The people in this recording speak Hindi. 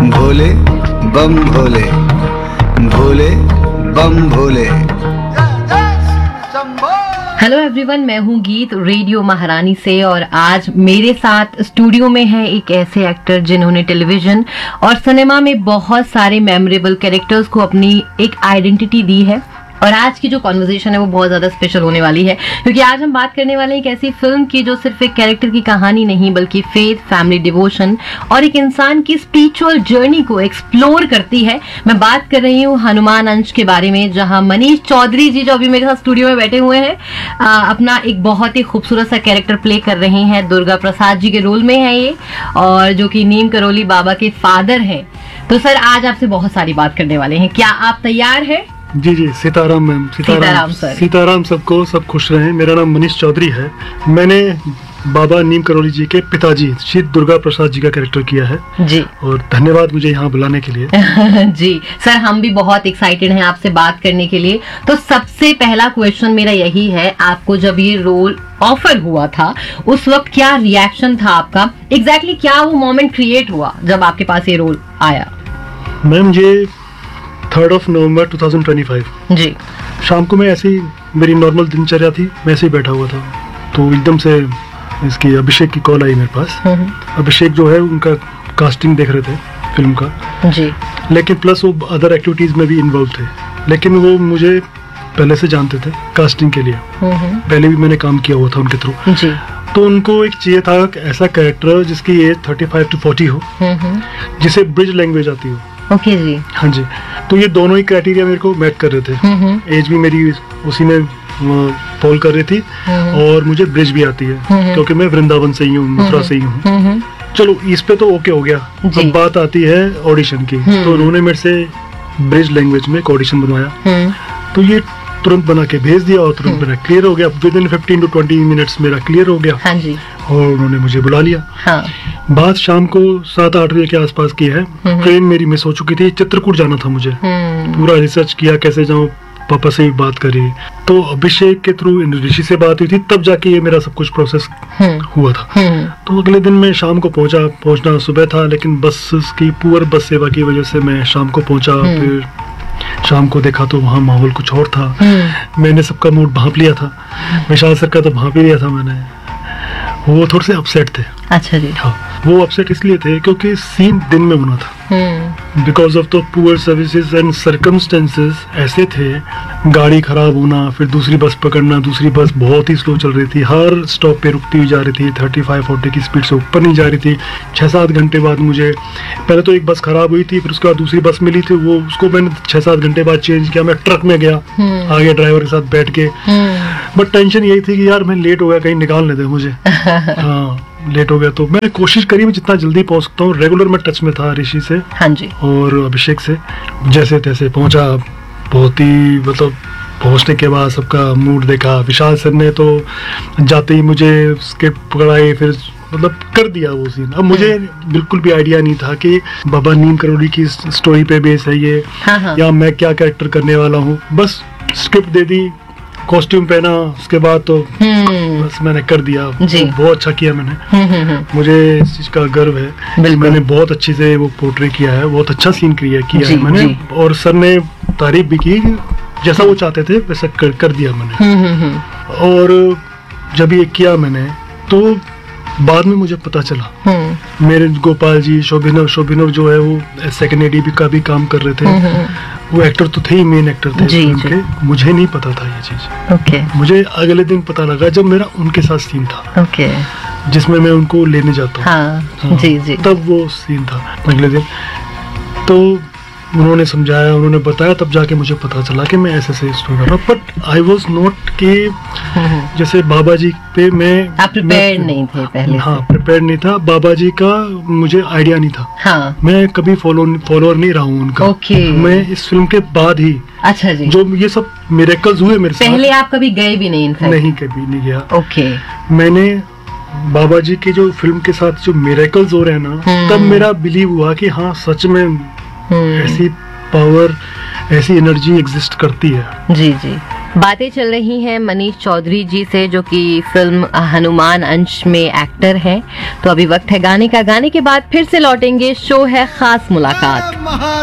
भोले बम भोले, भोले बम भोले। हेलो एवरीवन, मैं हूँ गीत रेडियो महारानी से और आज मेरे साथ स्टूडियो में है एक ऐसे एक्टर जिन्होंने टेलीविजन और सिनेमा में बहुत सारे मेमोरेबल कैरेक्टर्स को अपनी एक आइडेंटिटी दी है। और आज की जो कॉन्वर्सेशन है वो बहुत ज्यादा स्पेशल होने वाली है क्योंकि आज हम बात करने वाले हैं एक ऐसी फिल्म की जो सिर्फ एक कैरेक्टर की कहानी नहीं बल्कि फेथ, फैमिली, डिवोशन और एक इंसान की स्पिरिचुअल जर्नी को एक्सप्लोर करती है। मैं बात कर रही हूँ हनुमान अंश के बारे में, जहाँ मनीष चौधरी जी जो अभी मेरे साथ स्टूडियो में बैठे हुए हैं अपना एक बहुत ही खूबसूरत सा कैरेक्टर प्ले कर रहे हैं। दुर्गा प्रसाद जी के रोल में है ये, और जो कि नीम करोली बाबा के फादर हैं। तो सर आज आपसे बहुत सारी बात करने वाले हैं, क्या आप तैयार हैं? जी जी, सीताराम मैम। सीताराम सर। सीताराम सबको, सब खुश रहें। मेरा नाम मनीष चौधरी है। मैंने बाबा नीम करोली जी के पिताजी श्री दुर्गा प्रसाद जी का कैरेक्टर किया है जी। और धन्यवाद मुझे यहाँ बुलाने के लिए। जी सर, हम भी बहुत एक्साइटेड हैं आपसे बात करने के लिए। तो सबसे पहला क्वेश्चन मेरा यही है, आपको जब ये रोल ऑफर हुआ था उस वक्त क्या रिएक्शन था आपका? एग्जैक्टली क्या वो मोमेंट क्रिएट हुआ जब आपके पास ये रोल आया? मैम ये 3 नवंबर 2025 जी। शाम को मैं ऐसी मेरी नॉर्मल दिनचर्या थी, मैं ऐसे ही बैठा हुआ था तो एकदम से इसकी अभिषेक की कॉल आई मेरे पास। अभिषेक जो है उनका कास्टिंग देख रहे थे फिल्म का जी। लेकिन प्लस वो अदर एक्टिविटीज में भी इन्वॉल्व थे, लेकिन वो मुझे पहले से जानते थे कास्टिंग के लिए। पहले भी मैंने काम किया हुआ था उनके थ्रू जी। तो उनको एक चाहिए था ऐसा कैरेक्टर जिसकी एज 35 to 40 हो, जिसे ब्रिज लैंग्वेज आती हो। ओके जी। हाँ जी, तो ये दोनों ही क्राइटेरिया मेरे को मैच कर रहे थे। एज भी मेरी उसी में फॉल कर रही थी और मुझे ब्रिज भी आती है क्योंकि मैं वृंदावन से ही हूँ, मथुरा से ही हूँ। चलो इस पे तो ओके हो गया। अब बात आती है ऑडिशन की। तो उन्होंने मेरे से ब्रिज लैंग्वेज में एक ऑडिशन बनवाया, तो ये तुरंत बना के भेज दिया और तुरंत मेरा क्लियर हो गया। विद इन 15 to 20 मिनट्स मेरा क्लियर हो गया। हाँ जी। और उन्होंने मुझे बुला लिया। हाँ। बात शाम को 7-8 बजे के आसपास की है। ट्रेन मेरी मिस हो चुकी थी, चित्रकूट जाना था मुझे। पूरा रिसर्च किया कैसे जाऊँ, पापा से भी बात करी, तो अभिषेक के थ्रू ऋषि से बात हुई थी, तब जाके ये मेरा सब कुछ प्रोसेस हुआ था। तो अगले दिन मैं शाम को पहुंचना सुबह था, लेकिन बस की पुअर बस सेवा की वजह से मैं शाम को पहुंचा। फिर शाम को देखा तो वहाँ माहौल कुछ और था। मैंने सबका मूड भांप लिया था, विशाल सर का तो भांप ही लिया था मैंने। वो थोड़े से अपसेट थे। अच्छा जी। हाँ, वो अपसेट इसलिए थे क्योंकि सीन दिन में बना था। Because of the poor services and circumstances ऐसे थे, गाड़ी खराब होना, फिर दूसरी बस पकड़ना, दूसरी बस बहुत ही स्लो चल रही थी, हर स्टॉप पे रुकती हुई जा रही थी, 35-40 की स्पीड से ऊपर नहीं जा रही थी। 6-7 घंटे बाद मुझे, पहले तो एक बस खराब हुई थी, फिर उसके बाद दूसरी बस मिली थी, वो उसको मैंने 6-7 घंटे बाद चेंज किया। मैं ट्रक में गया आगे ड्राइवर के साथ बैठ के, बट टेंशन यही थी कि यार मैं लेट हो गया, कहीं निकाल न दे मुझे। हाँ, लेट हो गया तो मैंने कोशिश करी मैं जितना जल्दी पहुंच सकता हूँ। रेगुलर मैं टच में था ऋषि से। हाँ जी। और अभिषेक से जैसे तैसे पहुंचा। बहुत ही मतलब पहुंचने के बाद सबका मूड देखा। विशाल सर ने तो जाते ही मुझे उसके पकड़ाए, फिर मतलब कर दिया वो सीन। अब मुझे बिल्कुल भी आइडिया नहीं था कि बाबा नीम करोली की स्टोरी पे बेस है ये। हाँ। या मैं क्या कैरेक्टर करने वाला हूँ। बस स्क्रिप्ट दे दी, कॉस्ट्यूम पहना, उसके बाद तो बस मैंने कर दिया। तो बहुत अच्छा किया मैंने। मुझे इस चीज का गर्व है, मैंने बहुत अच्छे से वो पोर्ट्रे किया है, बहुत अच्छा सीन क्रिएट किया है मैंने। और सर ने तारीफ भी की, जैसा वो चाहते थे वैसा कर दिया मैंने। और जब ये किया मैंने तो बाद में मुझे पता चला, मेरे गोपाल जी, शोभिनव जो है वो सेकंड एडीबी का भी काम कर रहे थे। वो एक्टर तो थे ही, मेन एक्टर थे उनके। मुझे नहीं पता था ये चीज। मुझे अगले दिन पता लगा जब मेरा उनके साथ सीन था, जिसमें मैं उनको लेने जाता हूँ। हाँ, जी। तब वो सीन था अगले दिन। तो उन्होंने समझाया, उन्होंने बताया, तब जाके मुझे पता चला कि मैं ऐसे स्टोरी कर रहा हूँ। बट आई वॉज नॉट कि जैसे बाबा जी पे मैं प्रिपेयर्ड नहीं थे पहले। हाँ, प्रिपेयर्ड नहीं था। बाबा जी का मुझे आइडिया नहीं था। हाँ। मैं कभी फॉलोअर नहीं रहा हूँ उनका। मैं इस फिल्म के बाद ही। अच्छा जी। जो ये सब मिरेकल्स हुए मेरे साथ, पहले आप कभी गए भी नहीं? नहीं, कभी नहीं गया। ओके। मैंने बाबा जी के जो फिल्म के साथ जो मिरेकल्स हो रहे हैं ना, तब मेरा बिलीव हुआ कि हाँ सच में ऐसी पावर, ऐसी एनर्जी एग्जिस्ट करती है। जी जी। बातें चल रही हैं मनीष चौधरी जी से, जो कि फिल्म हनुमान अंश में एक्टर हैं। तो अभी वक्त है गाने का, गाने के बाद फिर से लौटेंगे। शो है खास मुलाकात।